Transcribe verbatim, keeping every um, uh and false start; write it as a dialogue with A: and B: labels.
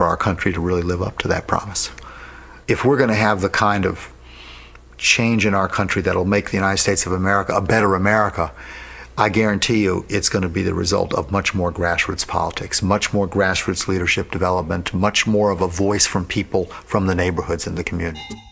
A: our country to really live up to that promise. If we're going to have the kind of change in our country that'll make the United States of America a better America, I guarantee you it's going to be the result of much more grassroots politics, much more grassroots leadership development, much more of a voice from people from the neighborhoods and the community.